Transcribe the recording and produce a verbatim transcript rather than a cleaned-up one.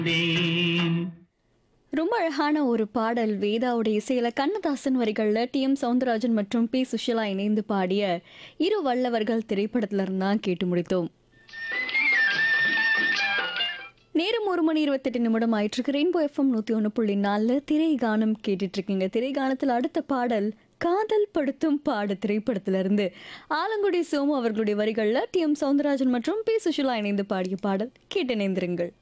ரொம்ப அழகான ஒரு பாடல் வேதாவுடைய இசையில கண்ணதாசன் வரிகள்ல டி எம் சவுந்தரராஜன் மற்றும் பி சுஷிலா இணைந்து பாடிய இரு வல்லவர்கள் திரைப்படத்துல இருந்தான் கேட்டு முடித்தோம். நேரம் ஒரு மணி இருபத்தெட்டு நிமிடம் ஆயிட்டு இருக்கு. ரெயின்போ எஃப்எம் நூத்தி ஒன்று புள்ளி நாலு திரை கானம் கேட்டுட்டு இருக்கீங்க. திரை கானத்தில் அடுத்த பாடல் காதல் படுத்தும் பாடு திரைப்படத்துல இருந்து ஆலங்குடி சோமு அவர்களுடைய வரிகள்ல டி எம் சவுந்தரராஜன் மற்றும் பி சுஷிலா இணைந்து பாடிய பாடல் கேட்டு இணைந்திருங்கள்.